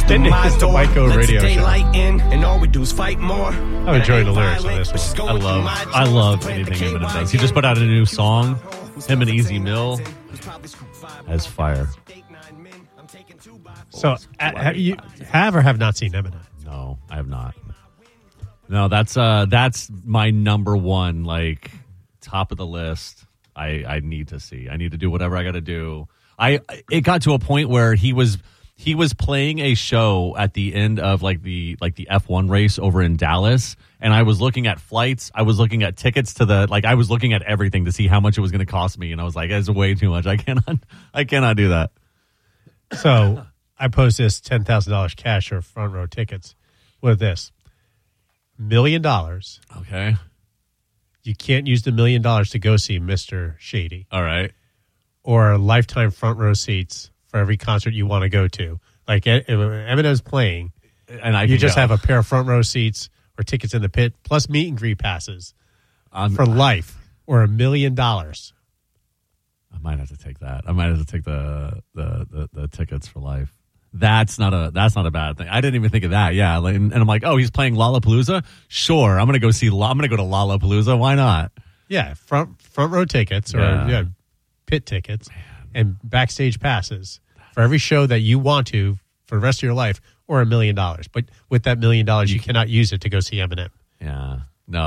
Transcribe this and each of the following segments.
It's the Wyco radio show. And all we do is fight more. I'm enjoying the lyrics on this one. I love anything Eminem does. He just put out a new song. Him and Easy Mill as fire. So, you have or have not seen Eminem? No, I have not. No, that's my number one, like, top of the list. I need to see. I need to do whatever I got to do. It got to a point where he was playing a show at the end of the F1 race over in Dallas, and I was looking at flights. I was looking at tickets to I was looking at everything to see how much it was going to cost me, and I was like, "That's way too much. I cannot do that." So I post this $10,000 cash or front row tickets with this $1 million. Okay, you can't use the $1 million to go see Mr. Shady. All right, or lifetime front row seats for every concert you want to go to. Like if Eminem's playing, and you just have a pair of front row seats or tickets in the pit, plus meet and greet passes for life, or $1 million. I might have to take that. I might have to take the tickets for life. That's not a bad thing. I didn't even think of that. Yeah, and I'm like, oh, he's playing Lollapalooza. Sure, I'm gonna go to Lollapalooza. Why not? Yeah, front row tickets or pit tickets. Man. And backstage passes for every show that you want to for the rest of your life, or $1 million. But with that $1 million, you cannot use it to go see Eminem. Yeah. No,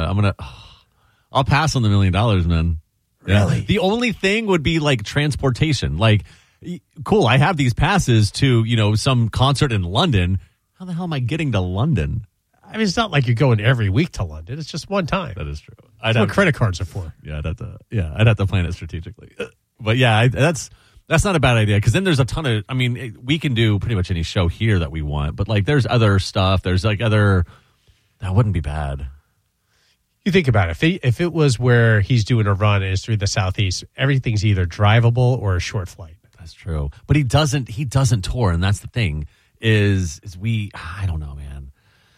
I'll pass on the $1 million, man. Really? Yeah. The only thing would be like transportation. Like, cool, I have these passes to, some concert in London. How the hell am I getting to London? I mean, it's not like you're going every week to London. It's just one time. That is true. That's what credit cards are for. Yeah, I'd have to plan it strategically. But yeah, that's not a bad idea, because then there's a ton of. I mean, we can do pretty much any show here that we want, but like there's other stuff. There's like other that wouldn't be bad. You think about it. If it was where he's doing a run and it's through the Southeast, everything's either drivable or a short flight. That's true, but he doesn't tour, and that's the thing. I don't know, man.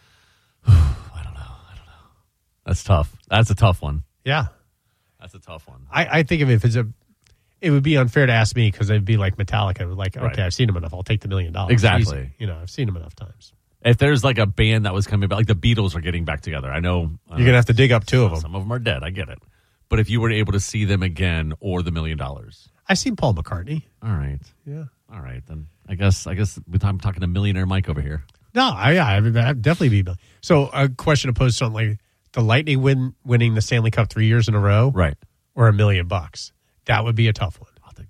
I don't know. That's tough. That's a tough one. Yeah, that's a tough one. I think of it as it would be unfair to ask me, because it'd be like Metallica. Like, okay, right. I've seen him enough. I'll take the $1 million. Exactly. Easy. I've seen him enough times. If there's like a band that was coming back, like the Beatles are getting back together. I know. You're going to have to dig up two of them. Some of them are dead. I get it. But if you were able to see them again, or the $1 million. I've seen Paul McCartney. All right. Yeah. All right. Then I guess I'm talking to millionaire Mike over here. No, I'd definitely be. So a question to pose something like the Lightning winning the Stanley Cup 3 years in a row. Right. Or $1 million. That would be a tough one.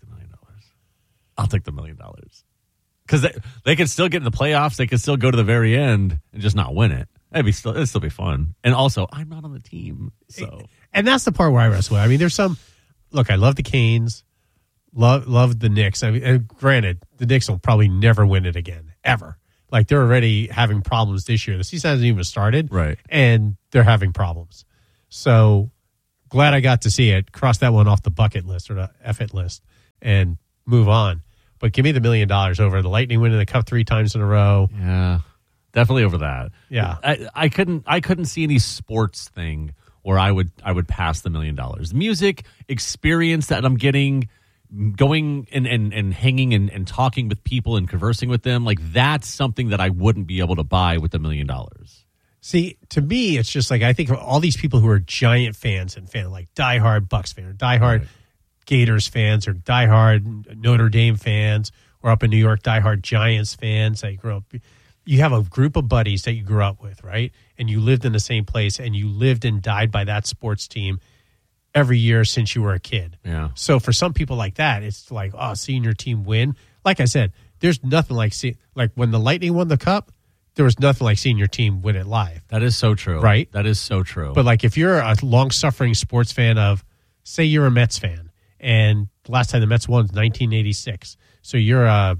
I'll take the $1 million, because they could still get in the playoffs. They could still go to the very end and just not win it. It'd still be fun. And also, I'm not on the team, so. And that's the part where I wrestle. I mean, there's some. Look, I love the Canes, love the Knicks. I mean, and granted, the Knicks will probably never win it again, ever. Like, they're already having problems this year. The season hasn't even started, right? And they're having problems. So glad I got to see it. Cross that one off the bucket list or the F-it list, and move on. But give me the $1 million over the Lightning winning the Cup 3 times in a row. Yeah, definitely over that. Yeah, I couldn't see any sports thing where I would pass the $1 million. Music experience that I'm getting, going and hanging and talking with people and conversing with them, like that's something that I wouldn't be able to buy with $1 million. See, to me, it's just like I think of all these people who are giant fans like diehard Bucks fan, or diehard. Right. Gators fans, or diehard Notre Dame fans, or up in New York, diehard Giants fans that you grew up. You have a group of buddies that you grew up with, right? And you lived in the same place, and you lived and died by that sports team every year since you were a kid. Yeah. So for some people like that, it's like, seeing your team win. Like I said, there's nothing like when the Lightning won the Cup, there was nothing like seeing your team win it live. That is so true. Right? That is so true. But like if you're a long-suffering sports fan of, say you're a Mets fan, and the last time the Mets won was 1986. So you're a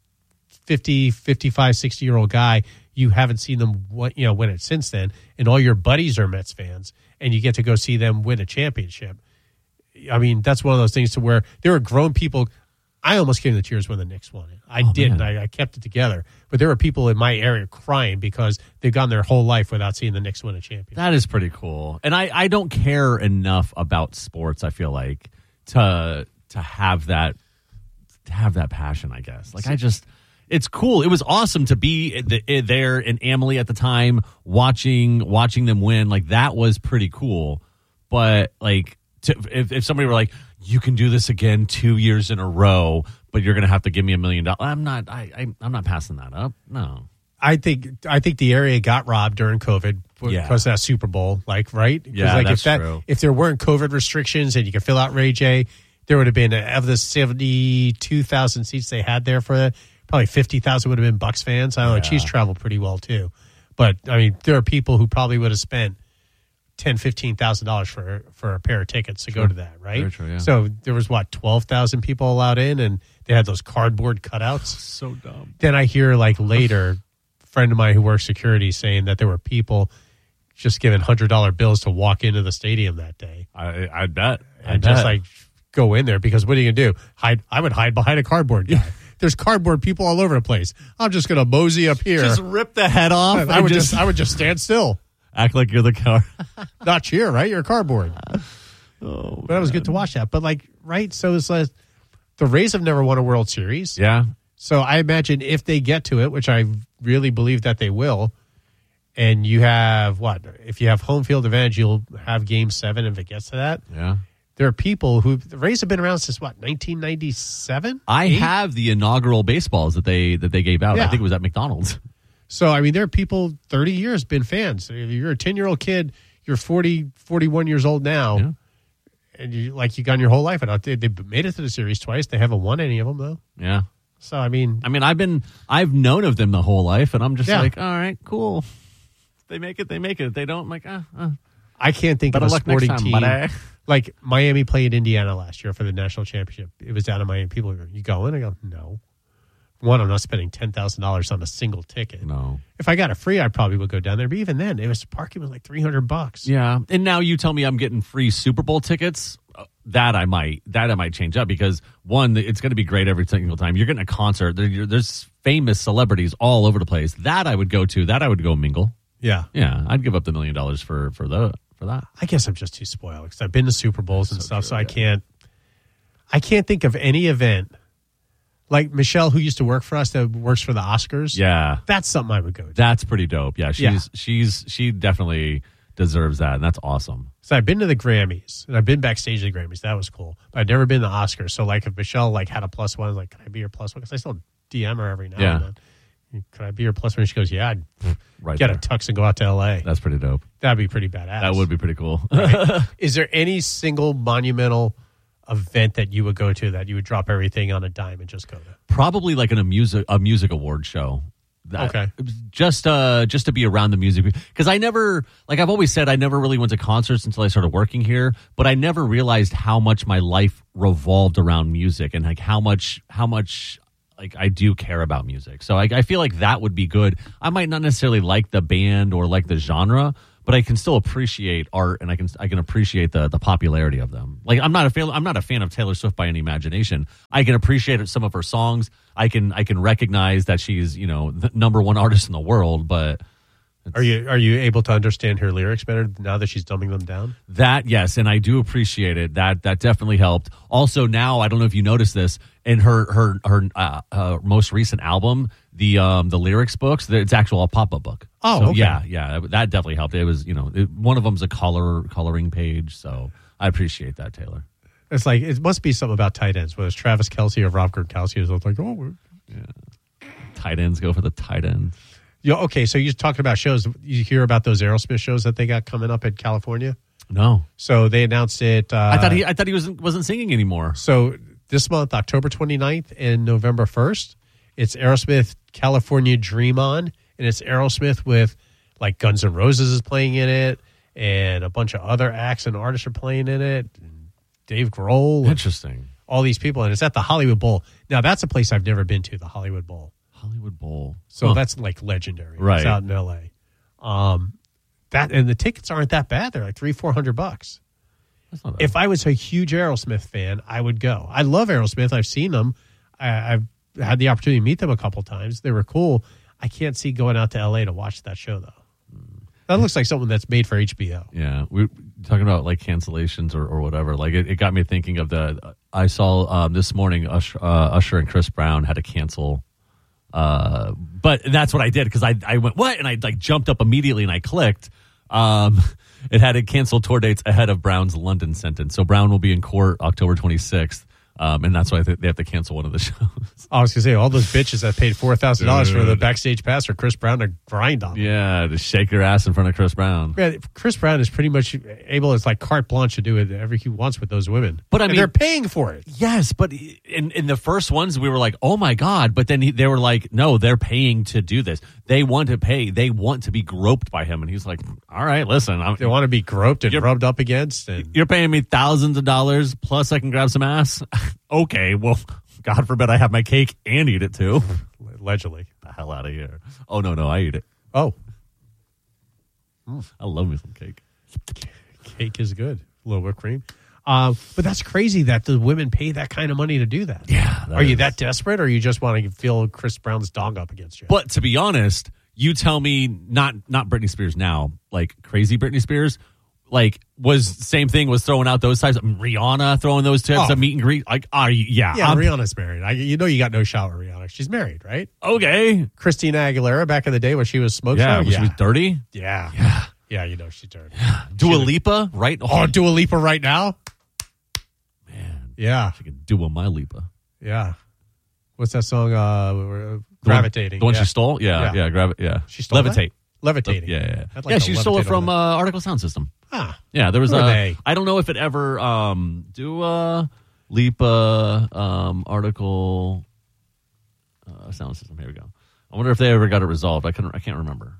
50, 55, 60-year-old guy. You haven't seen them win it since then. And all your buddies are Mets fans, and you get to go see them win a championship. I mean, that's one of those things to where there were grown people. I almost came to tears when the Knicks won it. I didn't. I kept it together. But there were people in my area crying because they've gone their whole life without seeing the Knicks win a championship. That is pretty cool. And I don't care enough about sports, I feel like, to have that passion, I guess. Like it's cool. It was awesome to be there in Amalie at the time, watching them win. Like, that was pretty cool. But like, if somebody were like, you can do this again 2 years in a row, but you're going to have to give me $1 million. I'm not passing that up. No. I think the area got robbed during COVID because of that Super Bowl, like, right? Yeah, like that's true. If there weren't COVID restrictions and you could fill out Ray J, there would have been, of the 72,000 seats they had there for that, probably 50,000 would have been Bucks fans. I don't know. Chiefs traveled pretty well too, but I mean, there are people who probably would have spent $10,000-$15,000 for a pair of tickets to go to that, right? Very true, yeah. So there was 12,000 people allowed in, and they had those cardboard cutouts. So dumb. Then I hear like later, a friend of mine who works security saying that there were people just giving $100 bills to walk into the stadium that day. I bet. Just like go in there, because what are you gonna do? I would hide behind a cardboard guy. There's cardboard people all over the place. I'm just gonna mosey up here. Just rip the head off. I would just stand still. Act like you're the car. Not cheer, right? You're cardboard. Oh, but it was good to watch that. But like, right? So it's like the Rays have never won a World Series. Yeah. So I imagine if they get to it, which I really believe that they will, and you have if you have home field advantage, you'll have Game 7 if it gets to that. Yeah. There are people who, the Rays have been around since 1997? I have the inaugural baseballs that they gave out. Yeah. I think it was at McDonald's. So, I mean, there are people 30 years been fans. If you're a 10-year-old kid, you're 40, 41 years old now, and you got your whole life. And they made it to the series twice. They haven't won any of them, though. Yeah. So, I mean, I've known of them the whole life, and I'm just like, all right, cool. If they make it. If they don't, I'm like, I can't think of a sporting team. Buddy. Like, Miami played Indiana last year for the national championship. It was down in Miami. People go, you going? I go, no. One, I'm not spending $10,000 on a single ticket. No. If I got it free, I probably would go down there. But even then, parking was like $300. Yeah. And now you tell me I'm getting free Super Bowl tickets. That I might change up, because one, it's going to be great every single time. You're getting a concert. There's famous celebrities all over the place. That I would go to. That I would go mingle. Yeah. Yeah. I'd give up the $1 million for that. I guess I'm just too spoiled because I've been to Super Bowls and stuff, so I can't think of any event. Like Michelle, who used to work for us, that works for the Oscars. Yeah. That's something I would go to. That's pretty dope. Yeah. She definitely deserves that, and that's awesome. So I've been to the Grammys, and I've been backstage at the Grammys. That was cool. But I've never been to the Oscars. So like if Michelle had a plus one, I was like, can I be your plus one? Because I still DM her every now and then. Could I be your plus one? She goes, yeah, I'd get a tux and go out to L.A. That's pretty dope. That'd be pretty badass. That would be pretty cool. Right? Is there any single monumental event that you would go to that you would drop everything on a dime and just go to? Probably like a music award show. Okay. Just to be around the music, because I never, like I've always said, I never really went to concerts until I started working here, but I never realized how much my life revolved around music, and like how much like I do care about music. So I feel like that would be good. I might not necessarily like the band or like the genre, but I can still appreciate art, and I can appreciate the popularity of them. Like I'm not a fan of Taylor Swift by any imagination. I can appreciate some of her songs. I can recognize that she's, the number one artist in the world, but are you able to understand her lyrics better now that she's dumbing them down? That, yes, and I do appreciate it. That definitely helped. Also, now I don't know if you noticed this in her most recent album, the lyrics books. It's actual a pop-up book. Oh, so, okay. yeah, that definitely helped. It was one of them's a coloring page, so I appreciate that, Taylor. It's like it must be something about tight ends, whether it's Travis Kelce or Rob Gronkowski. It's like, tight ends go for the tight ends. Okay, so you're talking about shows. You hear about those Aerosmith shows that they got coming up in California? No. So they announced it. I thought he wasn't singing anymore. So this month, October 29th and November 1st, it's Aerosmith California Dream On, and it's Aerosmith with like Guns N' Roses is playing in it, and a bunch of other acts and artists are playing in it. Dave Grohl. Interesting. All these people, and it's at the Hollywood Bowl. Now that's a place I've never been to, the Hollywood Bowl. Hollywood Bowl. So that's like legendary. Right. It's out in L.A. And the tickets aren't that bad. They're like $300-$400. That's not bad. If I was a huge Aerosmith fan, I would go. I love Aerosmith. I've seen them. I've had the opportunity to meet them a couple times. They were cool. I can't see going out to L.A. to watch that show, though. That looks like something that's made for HBO. Yeah, we're talking about like cancellations or whatever. Like it got me thinking of I saw this morning Usher and Chris Brown had to cancel But that's what I did because I went, what? And I like jumped up immediately and I clicked. It had canceled tour dates ahead of Brown's London sentence. So Brown will be in court October 26th. And that's why they have to cancel one of the shows. I was going to say, all those bitches that paid $4,000 for the backstage pass for Chris Brown to grind on them. Yeah, to shake your ass in front of Chris Brown. Yeah, Chris Brown is pretty much able, it's like carte blanche to do whatever he wants with those women. But I mean, they're paying for it. Yes, but in the first ones, we were like, oh my God. But then they were like, no, they're paying to do this. They want to pay. They want to be groped by him. And he's like, all right, listen. They want to be groped and rubbed up against. And you're paying me thousands of dollars plus I can grab some ass. Okay, well, God forbid I have my cake and eat it too. Allegedly. The hell out of here. Oh, no, I eat it. Oh. I love me some cake. Cake is good. A little whipped cream. But that's crazy that the women pay that kind of money to do that. Yeah. Are you that desperate, or you just want to feel Chris Brown's dong up against you? But to be honest, you tell me not Britney Spears now, like crazy Britney Spears, like was throwing out those types of Rihanna throwing those tips of meet and greet. Like, Rihanna's married. You know you got no shot with Rihanna. She's married, right? Okay. Christina Aguilera back in the day when she was smoke show. She was dirty. Yeah. Yeah, you know she's dirty. Yeah. Dua Lipa, right? Oh, Dua Lipa right now? Man. Yeah. She can Dua my Lipa. Yeah. What's that song? Gravitating. The one she stole? Yeah. She stole Levitate. Levitating. Yeah, she stole it from Article Sound System. Yeah, there was I don't know if it ever Dua Lipa Article Sound System. Here we go. I wonder if they ever got it resolved. I can't remember.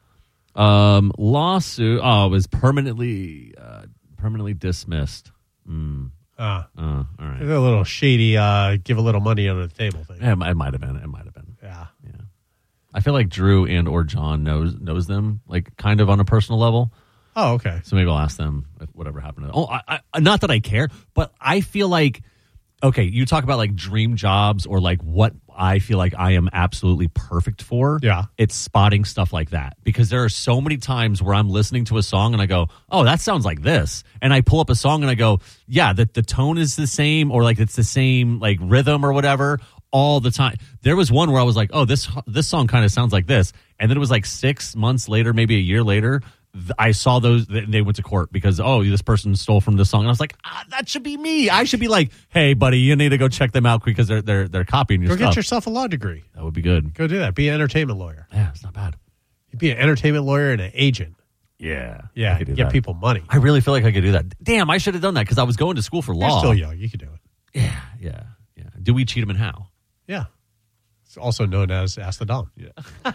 Lawsuit. Oh, it was permanently dismissed. All right. A little shady. Give a little money under the table thing. Yeah, it might have been. Yeah. I feel like Drew and or John knows them, like kind of on a personal level. Oh, okay. So maybe I'll ask them if whatever happened to them. I not that I care, but I feel like, okay, you talk about like dream jobs or like what I feel like I am absolutely perfect for. Yeah. It's spotting stuff like that, because there are so many times where I'm listening to a song and I go, oh, that sounds like this. And I pull up a song and I go, yeah, the tone is the same, or like it's the same like rhythm or whatever all the time. There was one where I was like, oh, this song kind of sounds like this. And then it was like 6 months later, maybe a year later, I saw those. They went to court because, oh, this person stole from this song. And I was like, that should be me. I should be like, hey, buddy, you need to go check them out because they're copying your stuff. Go get yourself a law degree. That would be good. Go do that. Be an entertainment lawyer. Yeah, it's not bad. You'd be an entertainment lawyer and an agent. Yeah. Yeah, get people money. I really feel like I could do that. Damn, I should have done that because I was going to school for law. You're still young. You could do it. Yeah. Do we cheat him and how? Yeah. It's also known as Ask the Dom. Yeah.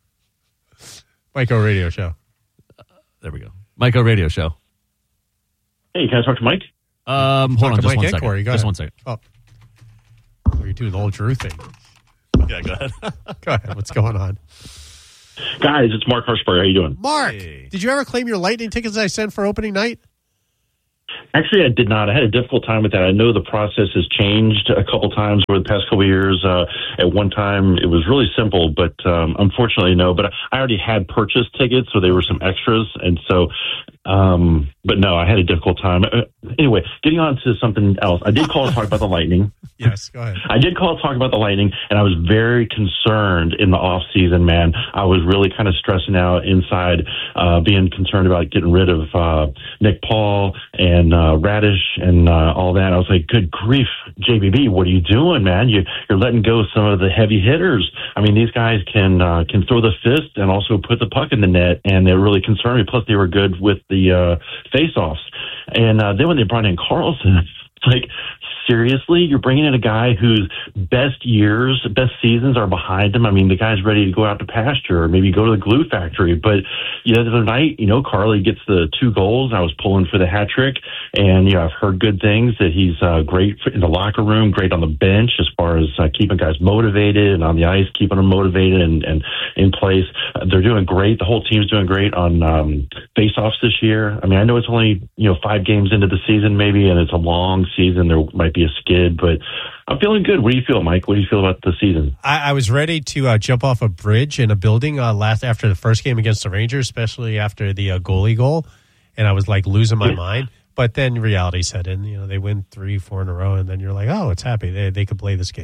Mike O Radio Show. There we go. Mike O Radio Show. Hey, can I talk to Mike? Hold on, just Mike 1 second. Corey. Just 1 second. Oh, you're doing the old Drew thing. Yeah, go ahead. Go ahead. What's going on? Guys, it's Mark Harshberg. How you doing? Mark, Hey. did you ever claim your Lightning tickets I sent for opening night? Actually, I did not. I had a difficult time with that. I know the process has changed a couple times over the past couple of years. At one time, it was really simple, but unfortunately, no. But I already had purchased tickets, so there were some extras. And so, but no, I had a difficult time. Anyway, getting on to something else. I did call to talk about the Lightning. Yes, go ahead. I did call to talk about the Lightning, and I was very concerned in the off season, man. I was really kind of stressing out inside, being concerned about getting rid of Nick Paul and Radish and all that. I was like, good grief, JBB, what are you doing, man? You're letting go some of the heavy hitters. I mean, these guys can throw the fist and also put the puck in the net, and they're really concerned me. Plus, they were good with the face-offs. And then when they brought in Carlson, it's like, seriously, you're bringing in a guy whose best seasons are behind him. I mean, the guy's ready to go out to pasture or maybe go to the glue factory. But the other night, Carly gets the 2 goals. I was pulling for the hat trick, and I've heard good things that he's great in the locker room, great on the bench as far as keeping guys motivated, and on the ice keeping them motivated and in place. They're doing great. The whole team's doing great on face-offs this year. I mean, I know it's only 5 games into the season maybe, and it's a long season. There might be a skid, but I'm feeling good. What do you feel, Mike? What do you feel about the season? I was ready to jump off a bridge in a building after the first game against the Rangers, especially after the goalie goal, and I was like losing my mind. But then reality set in. They win 3-4 in a row, and then you're like, oh, it's happy. They could play this game.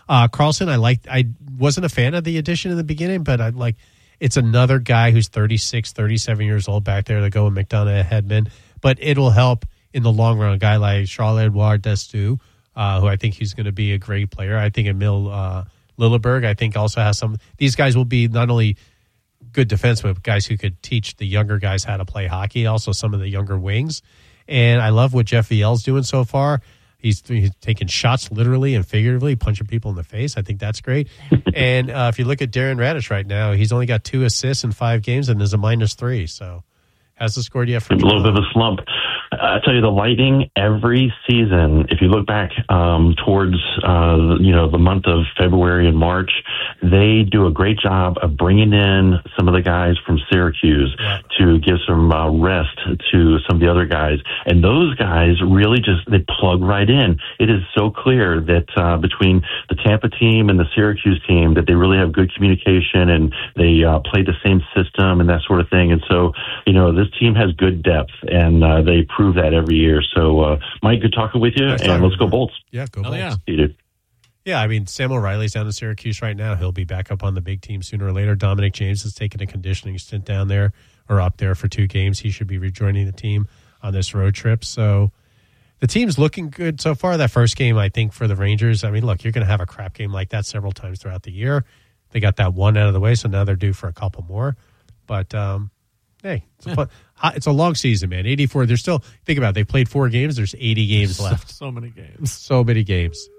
Carlson, I wasn't a fan of the addition in the beginning, but it's another guy who's 36, 37 years old back there to go with McDonough, Hedman. But it'll help in the long run. A guy like Charles-Edouard Destu, who I think he's going to be a great player. I think Emil Lilleberg, I think, also has some. These guys will be not only good defensemen, but guys who could teach the younger guys how to play hockey, also some of the younger wings. And I love what Jeff Viel's doing so far. He's taking shots literally and figuratively, punching people in the face. I think that's great. And if you look at Darren Radish right now, he's only got 2 assists in 5 games and is a -3. So hasn't scored yet. It's a little bit of a slump. I tell you, the Lightning every season, if you look back towards the month of February and March, they do a great job of bringing in some of the guys from Syracuse to give some rest to some of the other guys. And those guys really they plug right in. It is so clear that between the Tampa team and the Syracuse team that they really have good communication and they play the same system and that sort of thing. And so, this team has good depth and they prove that every year. So, Mike, good talking with you, and let's go Bolts. Yeah, go Bolts. Yeah. See you, dude. Yeah, I mean, Sam O'Reilly's down in Syracuse right now. He'll be back up on the big team sooner or later. Dominic James has taken a conditioning stint down there or up there for 2 games. He should be rejoining the team on this road trip. So the team's looking good so far. That first game, I think, for the Rangers, I mean, look, you're going to have a crap game like that several times throughout the year. They got that one out of the way, so now they're due for a couple more. But, hey, it's a long season, man. 84. They're still, think about it, they played 4 games. There's 80 games left. So many games. So many games.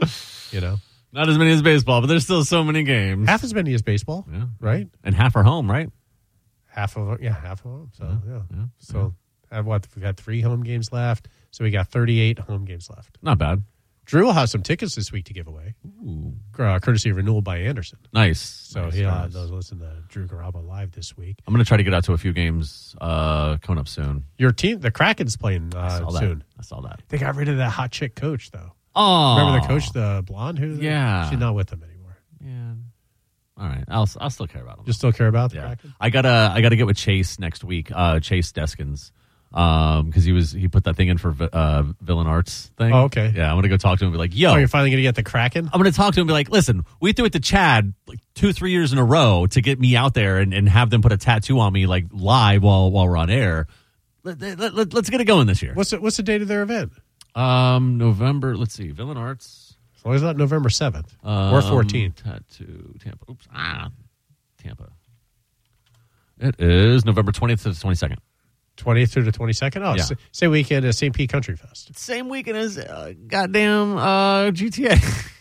Not as many as baseball, but there's still so many games. Half as many as baseball, right? And half are home, right? Half of them. So, So, we've got 3 home games left. So, we got 38 home games left. Not bad. Drew will have some tickets this week to give away. Courtesy of Renewal by Anderson. Nice. So, he'll listen to Drew Garabo live this week. I'm going to try to get out to a few games coming up soon. Your team, the Kraken's playing soon. I saw that. They got rid of that hot chick coach, though. Oh, remember the coach, the blonde? Yeah. She's not with them anymore. Yeah. All right. I'll still care about them. You still care about the Kraken? I gotta get with Chase next week. Chase Deskins. Because he put that thing in for Villain Arts thing. Oh, okay. Yeah, I'm gonna go talk to him and be like, yo. Oh, you're finally gonna get the Kraken? I'm gonna talk to him and be like, listen, we threw it to Chad like 2-3 years in a row to get me out there and have them put a tattoo on me like live while we're on air. Let's get it going this year. What's the date of their event? November. Let's see, Villain Arts. As long as not November 7th or 14th. Tattoo Tampa. Oops. Tampa. It is November 20th to the 22nd. 20th through the 22nd? Oh, Yeah. Same weekend as St. Pete Country Fest. Same weekend as goddamn GTA.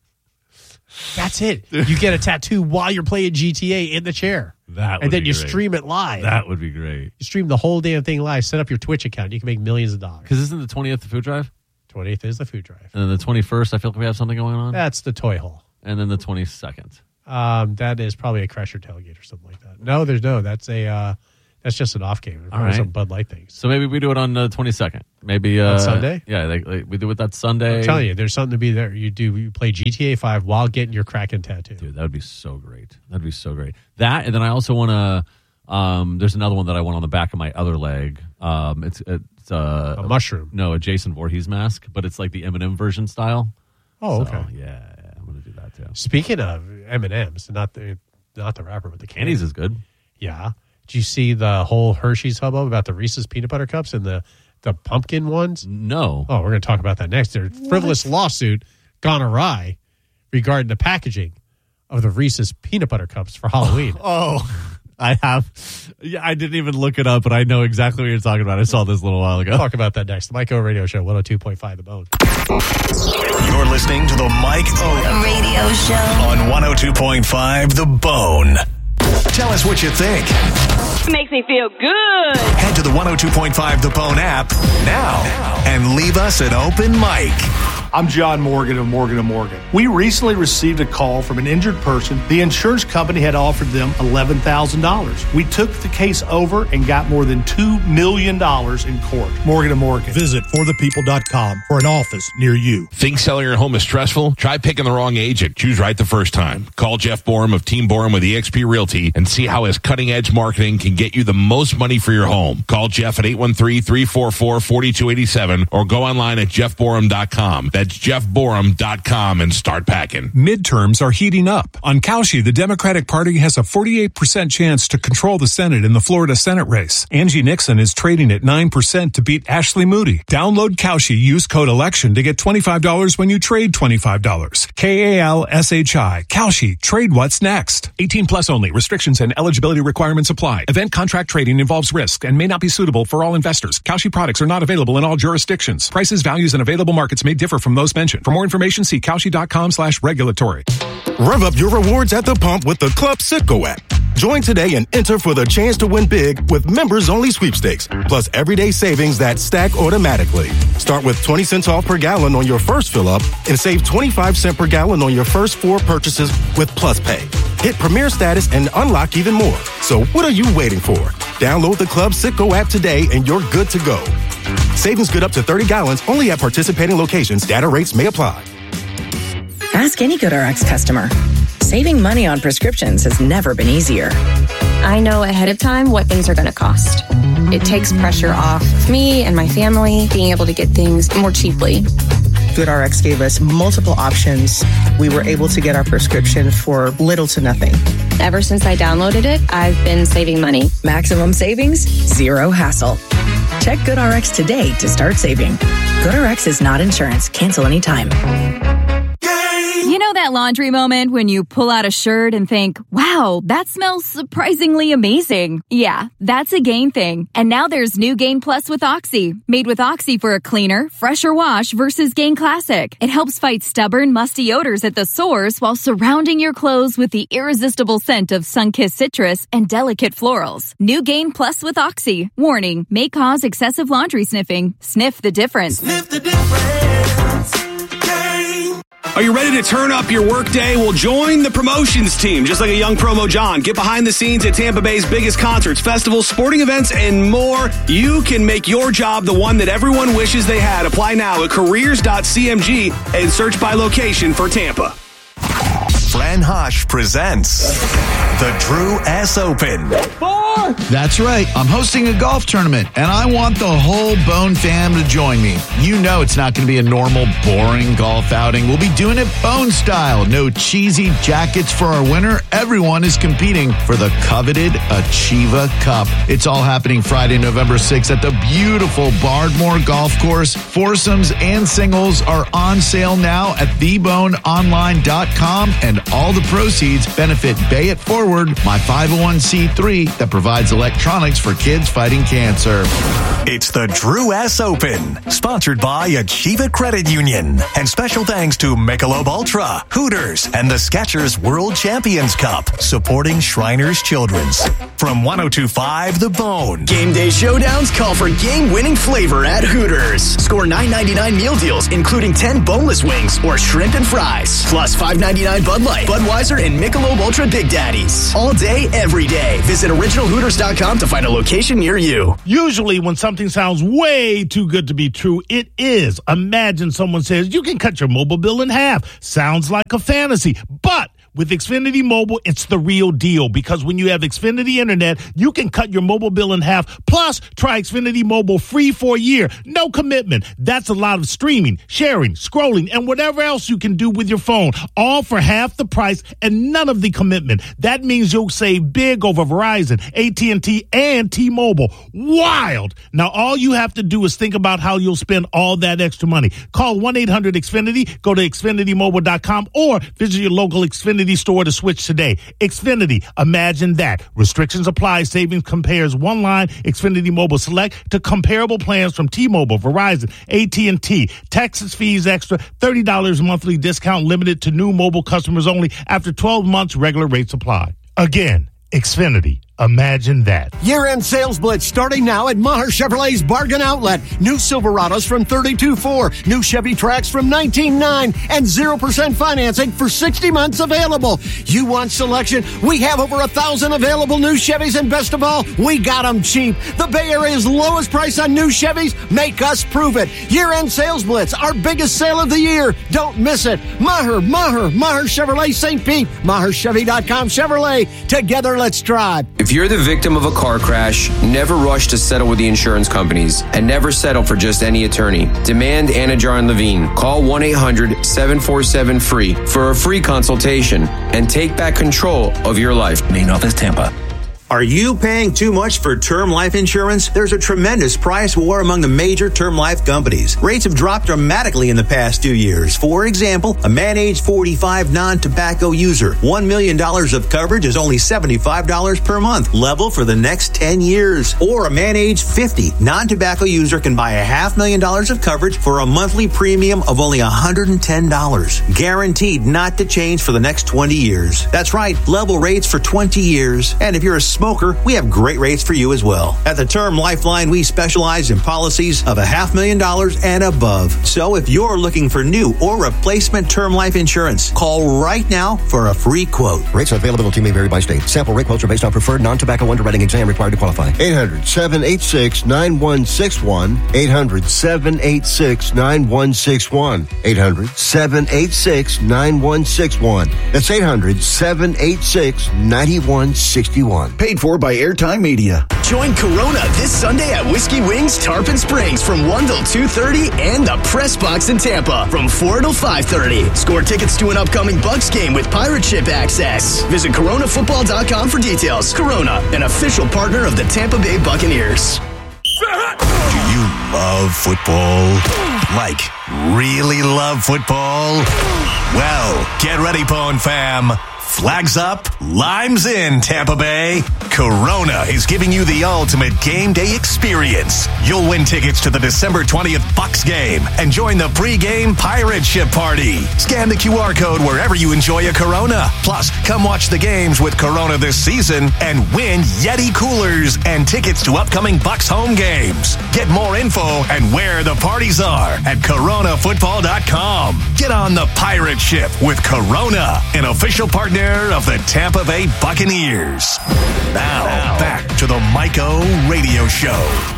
That's it. You get a tattoo while you're playing GTA in the chair. That would and then be you great. stream it live. That would be great. You stream the whole damn thing live. Set up your Twitch account. You can make millions of dollars. Because isn't the 20th the food drive? 20th is the food drive. And then the 21st, I feel like we have something going on. That's the toy hall. And then the 22nd. That is probably a Crasher Tailgate or something like that. No, that's just an off game. There's probably right. some Bud Light things. So maybe we do it on the 22nd. Maybe on Sunday? Yeah, we do it that Sunday. I'm telling you, there's something to be there. You play GTA 5 while getting your Kraken tattoo. Dude, that would be so great. That'd be so great. That, and then I also want to, there's another one that I want on the back of my other leg. It's a mushroom. No, a Jason Voorhees mask, but it's like the Eminem version style. Oh, So, okay. Yeah, I'm going to do that too. Speaking of M&Ms, not the rapper, but the Candies is good. Yeah. Did you see the whole Hershey's hubbub about the Reese's peanut butter cups and the pumpkin ones? No. Oh, we're going to talk about that next. Their frivolous lawsuit gone awry regarding the packaging of the Reese's peanut butter cups for Halloween. Oh, I have. Yeah, I didn't even look it up, but I know exactly what you're talking about. I saw this a little while ago. We'll talk about that next. The Mike O Radio Show, 102.5 The Bone. You're listening to the Mike O Radio Show on 102.5 The Bone. Tell us what you think. Makes me feel good. Head to the 102.5 The Bone app now and leave us an open mic. I'm John Morgan of Morgan & Morgan. We recently received a call from an injured person. The insurance company had offered them $11,000. We took the case over and got more than $2 million in court. Morgan & Morgan. Visit forthepeople.com for an office near you. Think selling your home is stressful? Try picking the wrong agent. Choose right the first time. Call Jeff Borum of Team Borum with eXp Realty and see how his cutting-edge marketing can get you the most money for your home. Call Jeff at 813-344-4287 or go online at jeffborum.com. That's That's jeffborum.com and start packing. Midterms are heating up. On Kalshi, the Democratic Party has a 48% chance to control the Senate in the Florida Senate race. Angie Nixon is trading at 9% to beat Ashley Moody. Download Kalshi, use code ELECTION to get $25 when you trade $25. KALSHI. Kalshi. Trade what's next. 18 plus only. Restrictions and eligibility requirements apply. Event contract trading involves risk and may not be suitable for all investors. Kalshi products are not available in all jurisdictions. Prices, values, and available markets may differ from those mentioned. For more information, see Kalshi.com/regulatory. Rev up your rewards at the pump with the Club Citgo app. Join today and enter for the chance to win big with members-only sweepstakes, plus everyday savings that stack automatically. Start with 20 cents off per gallon on your first fill-up and save 25 cents per gallon on your first 4 purchases with Plus Pay. Hit Premier status and unlock even more. So what are you waiting for? Download the Club Citgo app today and you're good to go. Savings good up to 30 gallons only at participating locations. Data rates may apply. Ask any GoodRx customer. Saving money on prescriptions has never been easier. I know ahead of time what things are going to cost. It takes pressure off of me and my family being able to get things more cheaply. GoodRx gave us multiple options. We were able to get our prescription for little to nothing. Ever since I downloaded it, I've been saving money. Maximum savings, zero hassle. Check GoodRx today to start saving. GoodRx is not insurance. Cancel anytime. You know that laundry moment when you pull out a shirt and think, wow, that smells surprisingly amazing. Yeah, that's a Gain thing. And now there's new Gain Plus with Oxy. Made with Oxy for a cleaner, fresher wash versus Gain Classic. It helps fight stubborn, musty odors at the source while surrounding your clothes with the irresistible scent of sun-kissed citrus and delicate florals. New Gain Plus with Oxy. Warning, may cause excessive laundry sniffing. Sniff the difference. Sniff the difference. Are you ready to turn up your workday? Well, join the promotions team, just like a young promo John. Get behind the scenes at Tampa Bay's biggest concerts, festivals, sporting events, and more. You can make your job the one that everyone wishes they had. Apply now at careers.cmg and search by location for Tampa. Fran Hosh presents the Drew S. Open. That's right. I'm hosting a golf tournament, and I want the whole Bone fam to join me. You know it's not going to be a normal, boring golf outing. We'll be doing it Bone style. No cheesy jackets for our winner. Everyone is competing for the coveted Achieva Cup. It's all happening Friday, November 6th at the beautiful Bardmore Golf Course. Foursomes and singles are on sale now at theboneonline.com, and all the proceeds benefit Bay It Forward, my 501c3 that provides electronics for kids fighting cancer. It's the Drew S. Open, sponsored by Achieva Credit Union. And special thanks to Michelob Ultra, Hooters, and the Skechers World Champions Cup, supporting Shriners Children's. From 102.5 The Bone. Game day showdowns call for game-winning flavor at Hooters. Score $9.99 meal deals, including 10 boneless wings or shrimp and fries. Plus $5.99 Bud Light, Budweiser, and Michelob Ultra Big Daddies. All day, every day. Visit originalhooters.com to find a location near you. Usually when something sounds way too good to be true, it is. Imagine someone says, you can cut your mobile bill in half. Sounds like a fantasy, but with Xfinity Mobile, it's the real deal, because when you have Xfinity Internet, you can cut your mobile bill in half. Plus, try Xfinity Mobile free for a year. No commitment. That's a lot of streaming, sharing, scrolling, and whatever else you can do with your phone, all for half the price and none of the commitment. That means you'll save big over Verizon, AT&T, and T-Mobile. Wild! Now, all you have to do is think about how you'll spend all that extra money. Call 1-800-XFINITY, go to XfinityMobile.com, or visit your local Xfinity store to switch today. Xfinity, imagine that. Restrictions apply. Savings compares one line Xfinity Mobile Select to comparable plans from T-Mobile, Verizon, AT&T. Taxes, fees extra, $30 monthly discount limited to new mobile customers only. After 12 months, regular rates apply. Again, Xfinity. Imagine that. Year-end sales blitz starting now at Maher Chevrolet's Bargain Outlet. New Silverados from $32,400. New Chevy Trax from $19,900. And 0% financing for 60 months available. You want selection? We have over 1,000 available new Chevys, and best of all, we got them cheap. The Bay Area's lowest price on new Chevys. Make us prove it. Year-end sales blitz, our biggest sale of the year. Don't miss it. Maher Chevrolet St. Pete. MaherChevy.com Chevrolet. Together, let's drive. If you're the victim of a car crash, never rush to settle with the insurance companies and never settle for just any attorney. Demand Anajar and Levine. Call 1-800-747-FREE for a free consultation and take back control of your life. Main office, Tampa. Are you paying too much for term life insurance? There's a tremendous price war among the major term life companies. Rates have dropped dramatically in the past 2 years. For example, a man age 45 non-tobacco user, $1 million of coverage is only $75 per month, level for the next 10 years. Or a man age 50 non-tobacco user can buy $500,000 of coverage for a monthly premium of only $110, guaranteed not to change for the next 20 years. That's right, level rates for 20 years. And if you're a smoker, we have great rates for you as well. At the Term Lifeline, we specialize in policies of $500,000 and above. So if you're looking for new or replacement term life insurance, call right now for a free quote. Rates and availability may vary by state. Sample rate quotes are based on preferred non-tobacco underwriting exam required to qualify. 800-786-9161. 800-786-9161. 800-786-9161. That's 800-786-9161. Paid for by Airtime Media. Join Corona this Sunday at Whiskey Wings Tarpon Springs from 1 till 2:30 and the Press Box in Tampa from 4 till 5:30. Score tickets to an upcoming Bucs game with Pirate Ship access. Visit coronafootball.com for details. Corona, an official partner of the Tampa Bay Buccaneers. Do you love football? Like, really love football? Well, get ready, Pone fam. Flags up, limes in, Tampa Bay. Corona is giving you the ultimate game day experience. You'll win tickets to the December 20th Bucs game and join the pre-game Pirate Ship Party. Scan the QR code wherever you enjoy a Corona. Plus, come watch the games with Corona this season and win Yeti coolers and tickets to upcoming Bucs home games. Get more info and where the parties are at coronafootball.com. Get on the Pirate Ship with Corona, an official partner of the Tampa Bay Buccaneers. Now, back to the Mike O Radio Show.